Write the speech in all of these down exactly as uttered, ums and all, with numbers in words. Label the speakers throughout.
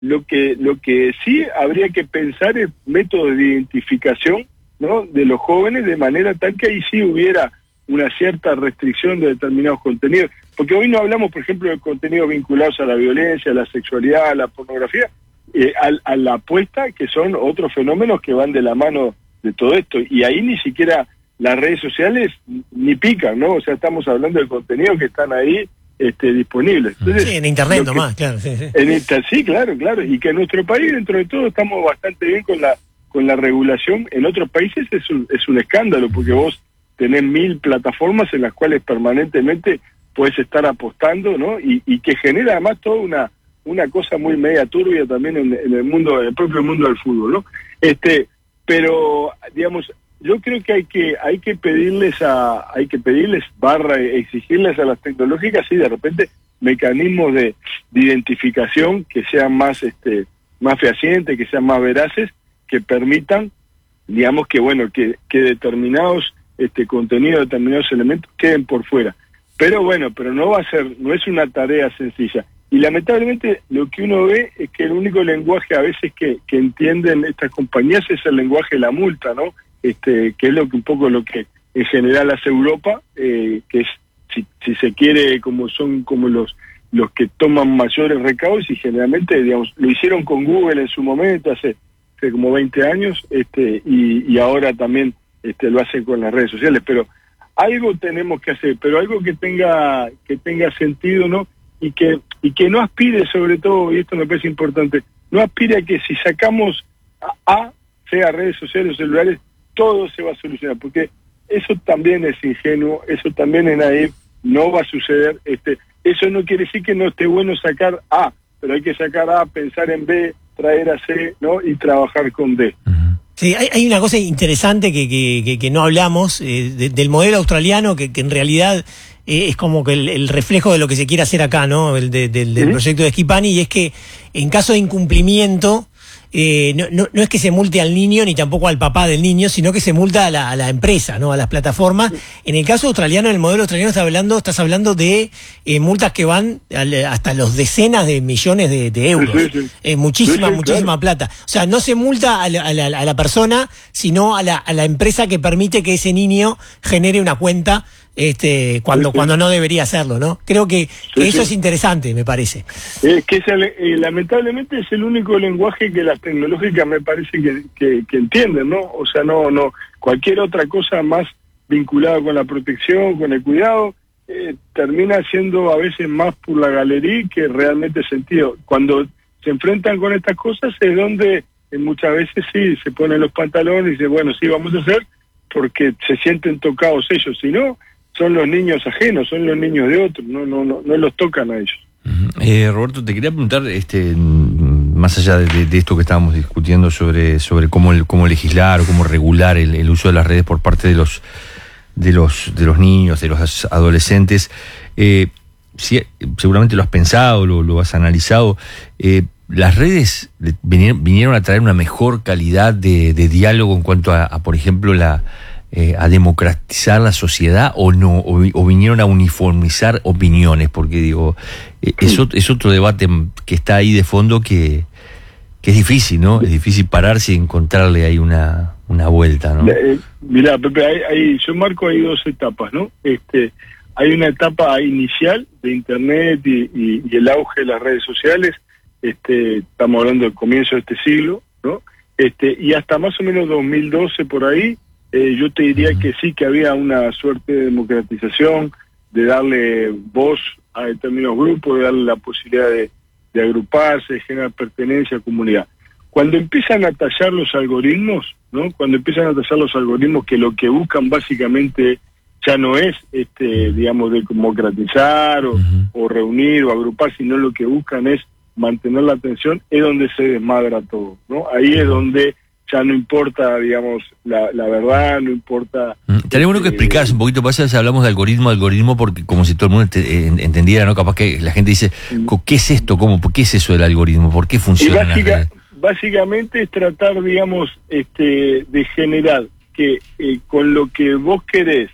Speaker 1: lo que lo que sí habría que pensar es métodos de identificación, ¿no?, de los jóvenes, de manera tal que ahí sí hubiera una cierta restricción de determinados contenidos, porque hoy no hablamos, por ejemplo, de contenidos vinculados a la violencia, a la sexualidad, a la pornografía, eh, a, a la apuesta, que son otros fenómenos que van de la mano de todo esto, y ahí ni siquiera las redes sociales ni pican, ¿no? O sea, estamos hablando de contenidos que están ahí este, disponibles. Entonces,
Speaker 2: sí, en internet nomás, claro. Sí, sí.
Speaker 1: En inter, sí, claro, claro, y que en nuestro país, dentro de todo, estamos bastante bien con la con la regulación. En otros países es un, es un escándalo, porque vos tenés mil plataformas en las cuales permanentemente puedes estar apostando, ¿no? Y, y que genera además toda una una cosa muy media turbia también en, en el mundo, en el propio mundo del fútbol, ¿no? Este, pero digamos, yo creo que hay que hay que pedirles a hay que pedirles barra exigirles a las tecnológicas y de repente mecanismos de, de identificación que sean más este más fehacientes, que sean más veraces, que permitan, digamos, que bueno, que, que determinados este contenidos, determinados elementos queden por fuera. Pero bueno, pero no va a ser, no es una tarea sencilla. Y lamentablemente lo que uno ve es que el único lenguaje a veces que, que entienden estas compañías es el lenguaje de la multa, ¿no? Este, que es lo que un poco lo que en general hace Europa, eh, que es, si, si se quiere, como son como los los que toman mayores recaudos, y generalmente, digamos, lo hicieron con Google en su momento, hace, hace como veinte años, este, y, y ahora también este, lo hacen con las redes sociales, pero algo tenemos que hacer, pero algo que tenga que tenga sentido, ¿no? Y que y que no aspire, sobre todo, y esto me parece importante, no aspire a que si sacamos a, a sea redes sociales o celulares, todo se va a solucionar, porque eso también es ingenuo, eso también es naif, no va a suceder. Este, eso no quiere decir que no esté bueno sacar A, pero hay que sacar A, pensar en B, traer a C, ¿no? Y trabajar con D.
Speaker 2: Sí, hay, hay una cosa interesante que, que, que, que no hablamos, eh, de, del modelo australiano, que, que en realidad eh, es como que el, el reflejo de lo que se quiere hacer acá, ¿no? El de, del, del ¿sí? proyecto de Schipani, y es que en caso de incumplimiento, Eh, no, no, no es que se multe al niño ni tampoco al papá del niño, sino que se multa a la, a la empresa, ¿no? A las plataformas. En el caso australiano, en el modelo australiano, estás hablando, estás hablando de eh, multas que van al, hasta los decenas de millones de, de euros. Sí, sí, sí. Eh, muchísima, sí, sí, muchísima claro. plata. O sea, no se multa a la, a la, a la persona, sino a la, a la empresa que permite que ese niño genere una cuenta este cuando sí, sí. cuando no debería hacerlo, ¿no? Creo que, que sí, eso sí. es interesante, me parece.
Speaker 1: Es que es el, eh, lamentablemente es el único lenguaje que las tecnológicas me parece que, que, que entienden, ¿no? O sea, no no cualquier otra cosa más vinculada con la protección, con el cuidado, eh, termina siendo a veces más por la galería que realmente sentido. Cuando se enfrentan con estas cosas es donde eh, muchas veces sí se ponen los pantalones y dicen, bueno, sí, vamos a hacer, porque se sienten tocados ellos, si no son los niños ajenos, son los niños de otros, no no no, no los tocan a ellos.
Speaker 3: Eh, Roberto, te quería preguntar, este, más allá de, de esto que estábamos discutiendo sobre sobre cómo el, cómo legislar o cómo regular el, el uso de las redes por parte de los de los de los niños, de los adolescentes, eh, si, seguramente lo has pensado, lo, lo has analizado. Eh, las redes vinieron, vinieron a traer una mejor calidad de, de diálogo en cuanto a, a por ejemplo, la Eh, a democratizar la sociedad, o no, o, o vinieron a uniformizar opiniones, porque digo, eh, es, es otro debate que está ahí de fondo que, que es difícil, ¿no? Es difícil pararse y encontrarle ahí una, una vuelta, ¿no?
Speaker 1: Eh, mirá, Pepe, hay, hay, yo marco ahí dos etapas, ¿no? Este, hay una etapa inicial de internet y, y, y el auge de las redes sociales, este, estamos hablando del comienzo de este siglo, ¿no? Este, y hasta más o menos dos mil doce por ahí, Eh, yo te diría que sí, que había una suerte de democratización, de darle voz a determinados grupos, de darle la posibilidad de, de agruparse, de generar pertenencia a comunidad. Cuando empiezan a tallar los algoritmos, ¿no? Cuando empiezan a tallar los algoritmos que lo que buscan básicamente ya no es, este, digamos, de democratizar o, uh-huh. o reunir o agrupar, sino lo que buscan es mantener la atención, es donde se desmadra todo, ¿no? Ahí es donde ya no importa, digamos, la, la verdad, no importa...
Speaker 3: Estaría bueno que explicás un poquito, pasa si hablamos de algoritmo, algoritmo, porque como si todo el mundo te, eh, entendiera, ¿no? Capaz que la gente dice, ¿qué es esto? ¿Cómo? ¿Qué es eso del algoritmo? ¿Por qué funciona?
Speaker 1: Y básica, básicamente es tratar, digamos, este, de generar que eh, con lo que vos querés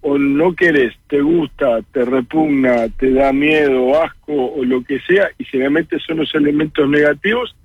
Speaker 1: o no querés, te gusta, te repugna, te da miedo, asco o lo que sea, y generalmente son los elementos negativos,